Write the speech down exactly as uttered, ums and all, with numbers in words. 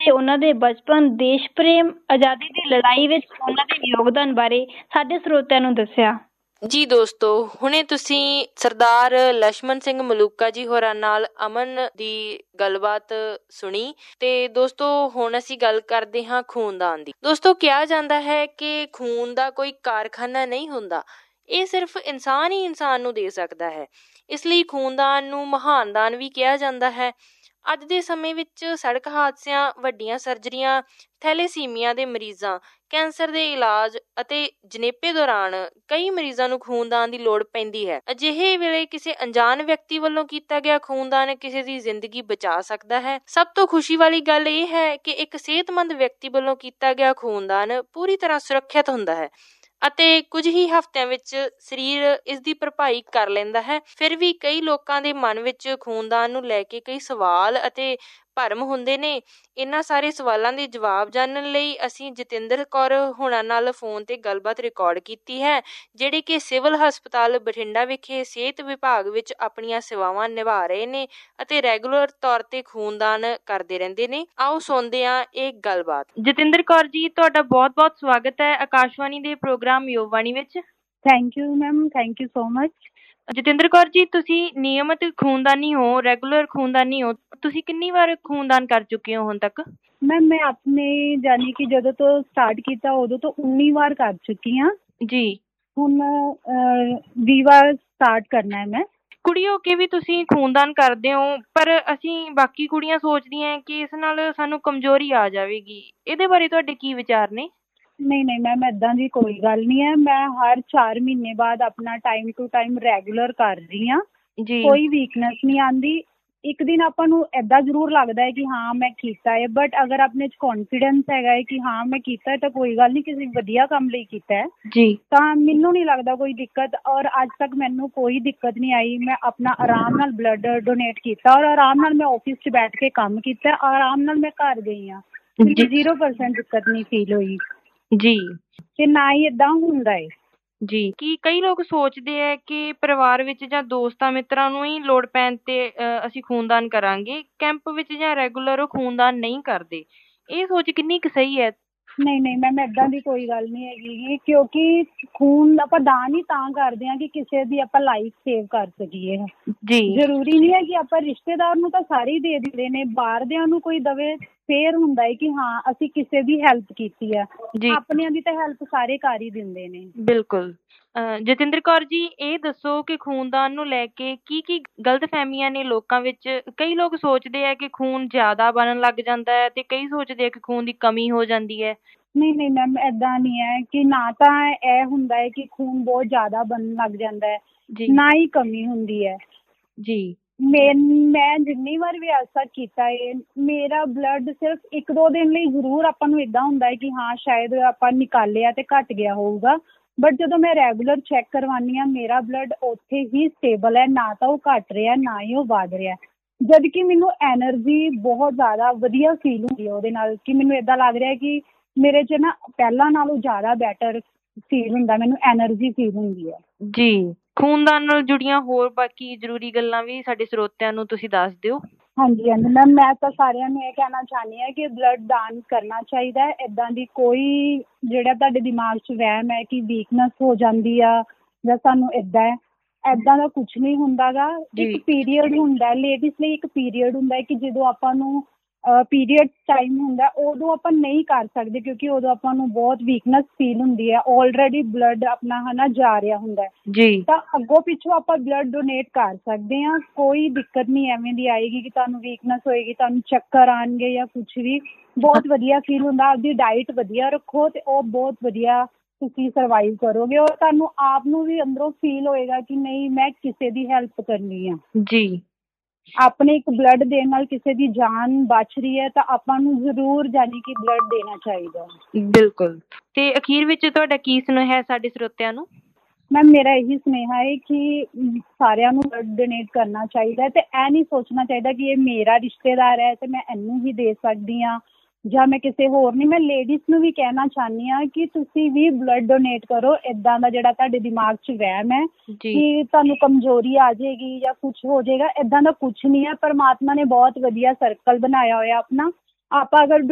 ਤੇ ਉਹਨਾਂ ਦੇ ਬਚਪਨ, ਦੇਸ਼ ਪ੍ਰੇਮ, ਆਜ਼ਾਦੀ ਦੀ ਲੜਾਈ ਵਿੱਚ ਉਹਨਾਂ ਦੇ ਯੋਗਦਾਨ ਬਾਰੇ ਸਾਡੇ ਸਰੋਤਿਆਂ ਨੂੰ ਦੱਸਿਆ। ਜੀ ਦੋਸਤੋ, ਹੁਣੇ ਤੁਸੀਂ ਸਰਦਾਰ ਲਛਮਣ ਸਿੰਘ ਮਲੂਕਾ ਜੀ ਹੋਰਾਂ ਨਾਲ ਅਮਨ ਦੀ ਗੱਲਬਾਤ ਸੁਣੀ ਤੇ ਦੋਸਤੋ ਹੁਣ ਅਸੀਂ ਗੱਲ ਕਰਦੇ ਹਾਂ ਖੂਨਦਾਨ ਦੀ। ਦੋਸਤੋ, ਕਿਹਾ ਜਾਂਦਾ ਹੈ ਕਿ ਖੂਨ ਦਾ ਕੋਈ ਕਾਰਖਾਨਾ ਨਹੀਂ ਹੁੰਦਾ, ਇਹ ਸਿਰਫ ਇਨਸਾਨ ਹੀ ਇਨਸਾਨ ਨੂੰ ਦੇ ਸਕਦਾ ਹੈ। ਇਸ ਲਈ ਖੂਨਦਾਨ ਨੂੰ ਮਹਾਨ ਦਾਨ ਵੀ ਕਿਹਾ ਜਾਂਦਾ ਹੈ। ਅੱਜ ਦੇ ਸਮੇਂ ਵਿੱਚ ਸੜਕ ਹਾਦਸਿਆਂ, ਵੱਡੀਆਂ ਸਰਜਰੀਆਂ, ਥੈਲੇਸੀਮੀਆ ਦੇ ਮਰੀਜ਼ਾਂ, ਕੈਂਸਰ ਦੇ ਇਲਾਜ ਅਤੇ ਜਣੇਪੇ ਦੌਰਾਨ ਕਈ ਮਰੀਜ਼ਾਂ ਨੂੰ ਖੂਨਦਾਨ ਦੀ ਲੋੜ ਪੈਂਦੀ ਹੈ। ਅਜਿਹੇ ਵੇਲੇ ਕਿਸੇ ਅਣਜਾਣ ਵਿਅਕਤੀ ਵੱਲੋਂ ਕੀਤਾ ਗਿਆ ਖੂਨਦਾਨ ਕਿਸੇ ਦੀ ਜ਼ਿੰਦਗੀ ਬਚਾ ਸਕਦਾ ਹੈ। ਸਭ ਤੋਂ ਖੁਸ਼ੀ ਵਾਲੀ ਗੱਲ ਇਹ ਹੈ ਕਿ ਇੱਕ ਸਿਹਤਮੰਦ ਵਿਅਕਤੀ ਵੱਲੋਂ ਕੀਤਾ ਗਿਆ ਖੂਨਦਾਨ ਪੂਰੀ ਤਰ੍ਹਾਂ ਸੁਰੱਖਿਅਤ ਹੁੰਦਾ ਹੈ ਅਤੇ ਕੁਝ ਹੀ ਹਫ਼ਤਿਆਂ ਵਿੱਚ ਸਰੀਰ ਇਸ ਦੀ ਭਰਪਾਈ ਕਰ ਲੈਂਦਾ ਹੈ। ਫਿਰ ਵੀ ਕਈ ਲੋਕਾਂ ਦੇ ਮਨ ਵਿੱਚ ਖੂਨਦਾਨ ਨੂੰ ਲੈ ਕੇ ਕਈ ਸਵਾਲ ਅਤੇ ਭਰਮ ਹੁੰਦੇ ਨੇ। ਇਹਨਾਂ ਸਾਰੇ ਸਵਾਲਾਂ ਦੇ ਜਵਾਬ ਜਾਣਨ ਲਈ ਅਸੀਂ ਜਤਿੰਦਰ ਕੌਰ ਹੋਣਾ ਨਾਲ ਫੋਨ ਤੇ ਗੱਲਬਾਤ ਰਿਕਾਰਡ ਕੀਤੀ ਹੈ, ਜਿਹੜੇ ਕਿ ਸਿਵਲ ਹਸਪਤਾਲ ਬਠਿੰਡਾ ਵਿਖੇ ਸਿਹਤ ਵਿਭਾਗ ਵਿੱਚ ਆਪਣੀਆਂ ਸੇਵਾਵਾਂ ਨਿਭਾ ਰਹੇ ਨੇ ਅਤੇ ਰੈਗੂਲਰ ਤੌਰ ਤੇ ਖੂਨਦਾਨ ਕਰਦੇ ਰਹਿੰਦੇ ਨੇ। ਆਓ ਸੁਣਦੇ ਹਾਂ ਇਹ ਗੱਲਬਾਤ। ਜਤਿੰਦਰ ਕੌਰ ਜੀ, ਤੁਹਾਡਾ ਬਹੁਤ-ਬਹੁਤ ਸਵਾਗਤ ਹੈ ਆਕਾਸ਼ਵਾਣੀ ਦੇ ਪ੍ਰੋਗਰਾਮ ਯੋਗਵਾਣੀ ਵਿੱਚ। Thank you ma'am, thank you so much. Jatinder Kaur ji, ਤੁਸੀਂ ਨਿਯਮਿਤ ਖੂਨਦਾਨੀ ਹੋ, ਰੈਗੂਲਰ ਖੂਨਦਾਨੀ ਹੋ। ਤੁਸੀਂ ਕਿੰਨੀ ਵਾਰ ਖੂਨਦਾਨ ਕਰ ਚੁੱਕੇ ਹੋ ਹੁਣ ਤੱਕ? ਮੈਮ ਮੈਂ ਆਪਣੇ ਜਾਨੀ ਕਿ ਜਦੋਂ ਤੋਂ ਸਟਾਰਟ ਕੀਤਾ ਉਦੋਂ ਤੋਂ ਉੱਨੀ ਵਾਰ ਕਰ ਚੁੱਕੀ ਹਾਂ ਜੀ। ਹੁਣ ਵੀਹ ਵਾਰ ਸਟਾਰਟ ਕਰਨਾ ਹੈ ਮੈਂ। ਕੁੜੀ ਹੋ ਕੇ ਵੀ ਤੁਸੀਂ ਖੂਨਦਾਨ ਕਰਦੇ ਹੋ, ਪਰ ਅਸੀਂ ਬਾਕੀ ਕੁੜੀਆਂ ਸੋਚਦੀਆਂ ਕਿ ਇਸ ਨਾਲ ਸਾਨੂੰ ਕਮਜ਼ੋਰੀ ਆ ਜਾਵੇਗੀ। ਇਹਦੇ ਬਾਰੇ ਤੁਹਾਡੇ ਕੀ ਵਿਚਾਰ ਨੇ? ਨਹੀਂ ਨਹੀਂ ਮੈਮ, ਇੱਦਾਂ ਦੀ ਕੋਈ ਗੱਲ ਨਹੀਂ ਹੈ। ਮੈਂ ਹਰ ਚਾਰ ਮਹੀਨੇ ਬਾਅਦ ਆਪਣਾ ਟਾਈਮ ਟੂ ਟਾਈਮ ਰੈਗੂਲਰ ਕਰ ਰਹੀ ਹਾਂ ਜੀ। ਕੋਈ ਵੀਕਨੈਸ ਨਹੀਂ ਆਉਂਦੀ। ਇੱਕ ਦਿਨ ਆਪਾਂ ਨੂੰ ਏਦਾਂ ਜ਼ਰੂਰ ਲੱਗਦਾ ਹੈ ਕਿ ਹਾਂ ਮੈਂ ਕੀਤਾ ਹੈ, ਬਟ ਅਗਰ ਆਪਣੇ 'ਚ ਕੌਨਫੀਡੈਂਸ ਹੈਗਾ ਹੈ ਕਿ ਹਾਂ ਮੈਂ ਕੀਤਾ ਹੈ ਤਾਂ ਕੋਈ ਗੱਲ ਨਹੀਂ, ਕਿਸੇ ਵਧੀਆ ਕੰਮ ਲਈ ਕੀਤਾ ਹੈ ਜੀ, ਤਾਂ ਮੈਨੂੰ ਨਹੀਂ ਲੱਗਦਾ ਕੋਈ ਦਿੱਕਤ। ਔਰ ਅੱਜ ਤੱਕ ਮੈਨੂੰ ਕੋਈ ਦਿੱਕਤ ਨਹੀਂ ਆਈ। ਮੈਂ ਆਪਣਾ ਆਰਾਮ ਨਾਲ ਬਲੱਡ ਡੋਨੇਟ ਕੀਤਾ ਔਰ ਆਰਾਮ ਨਾਲ ਮੈਂ ਆਫਿਸ 'ਚ ਬੈਠ ਕੇ ਕੰਮ ਕੀਤਾ, ਆਰਾਮ ਨਾਲ ਮੈਂ ਘਰ ਗਈ ਹਾਂ। ਮੈਨੂੰ ਜ਼ੀਰੋ ਪਰਸੈਂਟ ਦਿੱਕਤ ਨਹੀਂ ਫੀਲ ਹੋਈ ਜੀ, ਤੇ ਨਾ ਹੀ ਏਦਾਂ ਹੁੰਦਾ ਹੈ ਜੀ। ਕੀ ਕਈ ਲੋਕ ਸੋਚਦੇ ਹੈ ਕਿ ਪਰਿਵਾਰ ਵਿੱਚ ਜਾਂ ਦੋਸਤਾਂ ਮਿੱਤਰਾਂ ਨੂੰ ਹੀ ਲੋੜ ਪੈਣ ਤੇ ਅਸੀਂ ਖੂਨਦਾਨ ਕਰਾਂਗੇ, ਕੈਂਪ ਵਿੱਚ ਜਾਂ ਰੈਗੂਲਰ ਉਹ ਖੂਨਦਾਨ ਨਹੀਂ ਕਰਦੇ। ਇਹ ਸੋਚ ਕਿੰਨੀ ਕੁ ਸਹੀ ਹੈ? ਨਹੀਂ ਨਹੀਂ ਮੈਮ, ਏਦਾਂ ਦੀ ਕੋਈ ਗੱਲ ਨਹੀਂ ਹੈਗੀ, ਕਿਉਂਕਿ ਖੂਨ ਆਪਾਂ ਦਾਨ ਹੀ ਤਾਂ ਕਰਦੇ ਹਾਂ ਕਿ ਕਿਸੇ ਦੀ ਆਪਾਂ ਲਾਈਫ ਸੇਵ ਕਰ ਸਕੀਏ ਜੀ। ਜ਼ਰੂਰੀ ਨਹੀਂ ਹੈ ਕਿ ਆਪਾਂ ਰਿਸ਼ਤੇਦਾਰ ਨੂੰ ਤਾਂ ਸਾਰੇ ਹੀ ਦੇ ਦਿੰਦੇ ਨੇ, ਬਾਹਰਦਿਆਂ ਨੂੰ ਕੋਈ ਦਵੇ ਫੇਰ ਹੁੰਦਾ ਹੈ ਕਿ ਹਾਂ ਅਸੀਂ ਕਿਸੇ ਦੀ ਹੈਲਪ ਕੀਤੀ ਹੈ। ਆਪਣਿਆਂ ਦੀ ਤਾਂ ਹੈਲਪ ਸਾਰੇ ਕਰ ਹੀ ਦਿੰਦੇ ਨੇ। ਬਿਲਕੁਲ। ਜਤਿੰਦਰ ਕੌਰ ਜੀ, ਇਹ ਦੱਸੋ ਕਿ ਖੂਨਦਾਨ ਨੂੰ ਲੈ ਕੇ ਕੀ ਕੀ ਗਲਤਫਹਿਮੀਆਂ ਨੇ ਲੋਕਾਂ ਵਿੱਚ? ਕਈ ਲੋਕ ਸੋਚਦੇ ਹੈ ਕਿ ਖੂਨ ਜ਼ਿਆਦਾ ਬਣਨ ਲੱਗ ਜਾਂਦਾ ਹੈ ਤੇ ਕਈ ਸੋਚਦੇ ਆ ਕਿ ਖੂਨ ਦੀ ਕਮੀ ਹੋ ਜਾਂਦੀ ਹੈ। ਨਹੀਂ ਨਹੀਂ ਮੈਮ, ਏਦਾਂ ਨਹੀਂ ਹੈ ਕਿ ਨਾ ਤਾਂ ਇਹ ਹੁੰਦਾ ਹੈ ਕਿ ਖੂਨ ਬਹੁਤ ਜ਼ਿਆਦਾ ਬਣਨ ਲੱਗ ਜਾਂਦਾ ਹੈ, ਨਾ ਹੀ ਕਮੀ ਹੁੰਦੀ ਹੈ ਜੀ। ਮੈਂ ਮੈਂ ਜਿੰਨੀ ਵਾਰ ਵੀ ਐਸਾ ਕੀਤਾ ਹੈ, ਮੇਰਾ ਬਲੱਡ ਸਿਰਫ ਇੱਕ ਦੋ ਦਿਨ ਲਈ ਜ਼ਰੂਰ ਆਪਾਂ ਨੂੰ ਇੱਦਾਂ ਹੁੰਦਾ ਹੈ ਕਿ ਹਾਂ ਸ਼ਾਇਦ ਆਪਾਂ ਨਿਕਾਲਿਆ ਤੇ ਘੱਟ ਗਿਆ ਹੋਊਗਾ, ਬਟ ਜਦੋਂ ਮੈਂ ਰੈਗੂਲਰ ਚੈੱਕ ਕਰਵਾਉਂਦੀ ਹਾਂ ਮੇਰਾ ਬਲੱਡ ਉੱਥੇ ਹੀ ਸਟੇਬਲ ਹੈ, ਨਾ ਤਾਂ ਉਹ ਘੱਟ ਰਿਹਾ ਨਾ ਹੀ ਉਹ ਵੱਧ ਰਿਹਾ। ਜਦ ਕਿ ਮੈਨੂੰ ਐਨਰਜੀ ਬਹੁਤ ਜ਼ਿਆਦਾ ਵਧੀਆ ਫੀਲ ਹੁੰਦੀ ਹੈ ਉਹਦੇ ਨਾਲ, ਕਿ ਮੈਨੂੰ ਇੱਦਾਂ ਲੱਗ ਰਿਹਾ ਕਿ ਮੇਰੇ 'ਚ ਨਾ ਪਹਿਲਾਂ ਨਾਲੋਂ ਜ਼ਿਆਦਾ ਬੈਟਰ ਫੀਲ ਹੁੰਦਾ, ਮੈਨੂੰ ਐਨਰਜੀ ਫੀਲ ਹੁੰਦੀ ਹੈ ਜੀ। ਖੂਨਦਾਨ ਨਾਲ ਜੁੜੀਆਂ ਹੋਰ ਬਾਕੀ ਜ਼ਰੂਰੀ ਗੱਲਾਂ ਵੀ ਸਾਡੇ ਸਰੋਤਿਆਂ ਨੂੰ ਤੁਸੀਂ ਦੱਸ ਦਿਓ। ਹਾਂਜੀ ਹਾਂਜੀ ਮੈਮ, ਮੈਂ ਤਾਂ ਸਾਰਿਆਂ ਨੂੰ ਇਹ ਕਹਿਣਾ ਚਾਹੁੰਦੀ ਹਾਂ ਕਿ ਬਲੱਡ ਦਾਨ ਕਰਨਾ ਚਾਹੀਦਾ ਹੈ। ਇੱਦਾਂ ਦੀ ਕੋਈ ਜਿਹੜਾ ਤੁਹਾਡੇ ਦਿਮਾਗ 'ਚ ਵਹਿਮ ਹੈ ਕਿ ਵੀਕਨੈਸ ਹੋ ਜਾਂਦੀ ਆ ਜਾਂ ਸਾਨੂੰ ਇੱਦਾਂ ਹੈ, ਇੱਦਾਂ ਦਾ ਕੁਛ ਨਹੀਂ ਹੁੰਦਾ ਗਾ। ਇੱਕ ਪੀਰੀਅਡ ਹੁੰਦਾ ਲੇਡੀਜ਼ ਲਈ, ਇੱਕ ਪੀਰੀਅਡ ਹੁੰਦਾ ਕਿ ਜਦੋਂ ਆਪਾਂ ਨੂੰ ਪੀਰੀਅਡ ਟਾਈਮ ਹੁੰਦਾ ਉਦੋਂ ਆਪਾਂ ਨਹੀਂ ਕਰ ਸਕਦੇ, ਕਿਉਂਕਿ ਉਦੋਂ ਆਪਾਂ ਨੂੰ ਬਹੁਤ ਵੀਕਨੈਸ ਫੀਲ ਹੁੰਦੀ ਹੈ, ਆਲਰੇਡੀ ਬਲੱਡ ਆਪਣਾ ਹੈ ਨਾ ਜਾ ਰਿਹਾ ਹੁੰਦਾ ਜੀ, ਤਾਂ ਅੱਗੋਂ ਪਿੱਛੋਂ ਆਪਾਂ ਬਲੱਡ ਡੋਨੇਟ ਕਰ ਸਕਦੇ ਹਾਂ। ਕੋਈ ਦਿੱਕਤ ਨਹੀਂ ਐਵੇਂ ਦੀ ਆਏਗੀ ਕਿ ਤੁਹਾਨੂੰ ਵੀਕਨੈਸ ਹੋਏਗੀ, ਤੁਹਾਨੂੰ ਚੱਕਰ ਆਉਣਗੇ ਜਾਂ ਕੁਛ ਵੀ। ਬਹੁਤ ਵਧੀਆ ਫੀਲ ਹੁੰਦਾ। ਆਪਦੀ ਡਾਇਟ ਵਧੀਆ ਰੱਖੋ ਤੇ ਉਹ ਬਹੁਤ ਵਧੀਆ ਤੁਸੀਂ ਸਰਵਾਈਵ ਕਰੋਗੇ ਔਰ ਤੁਹਾਨੂੰ ਆਪ ਨੂੰ ਵੀ ਅੰਦਰੋਂ ਫੀਲ ਹੋਏਗਾ ਕਿ ਨਹੀਂ ਮੈਂ ਕਿਸੇ ਦੀ ਹੈਲਪ ਕਰਨੀ ਆ ਜੀ। ਆਪਣੇ ਇੱਕ ਬਲੱਡ ਦੇਣ ਨਾਲ ਕਿਸੇ ਦੀ ਜਾਨ ਬਚ ਰਹੀ ਹੈ ਤਾਂ ਆਪਾਂ ਨੂੰ ਜ਼ਰੂਰ ਜਾਨੀ ਕਿ ਬਲੱਡ ਦੇਣਾ ਚਾਹੀਦਾ। ਬਿਲਕੁਲ। ਤੇ ਅਖੀਰ ਵਿੱਚ ਤੁਹਾਡਾ ਕੀ ਸੁਨੇਹਾ ਹੈ ਸਾਡੇ ਸਰੋਤਿਆਂ ਨੂੰ? ਮੈਮ, ਮੇਰਾ ਇਹੀ ਸੁਨੇਹਾ ਹੈ ਕਿ ਸਾਰਿਆਂ ਨੂੰ ਬਲੱਡ ਡੋਨੇਟ ਕਰਨਾ ਚਾਹੀਦਾ ਤੇ ਇਹ ਨਹੀਂ ਸੋਚਣਾ ਚਾਹੀਦਾ ਕਿ ਇਹ ਮੇਰਾ ਰਿਸ਼ਤੇਦਾਰ ਹੈ ਤੇ ਮੈਂ ਇਹਨੂੰ ਹੀ ਦੇ ਸਕਦੀ ਹਾਂ ਜਾਂ ਮੈਂ ਕਿਸੇ ਹੋਰ ਨਹੀਂ। ਮੈਂ ਲੇਡੀਜ਼ ਨੂੰ ਵੀ ਕਹਿਣਾ ਚਾਹੁੰਦੀ ਹਾਂ ਕਿ ਤੁਸੀਂ ਵੀ ਬਲੱਡ ਡੋਨੇਟ ਕਰੋ। ਇੱਦਾਂ ਦਾ ਜਿਹੜਾ ਤੁਹਾਡੇ ਦਿਮਾਗ 'ਚ ਵਹਿਮ ਹੈ ਕਿ ਤੁਹਾਨੂੰ ਕਮਜ਼ੋਰੀ ਆ ਜਾਏਗੀ ਜਾਂ ਕੁਛ ਹੋ ਜਾਏਗਾ, ਇੱਦਾਂ ਦਾ ਕੁਛ ਨਹੀਂ ਹੈ। ਪਰਮਾਤਮਾ ਨੇ ਬਹੁਤ ਵਧੀਆ ਸਰਕਲ ਬਣਾਇਆ ਹੋਇਆ ਆਪਣਾ। ਆਪਾਂ ਅਗਰ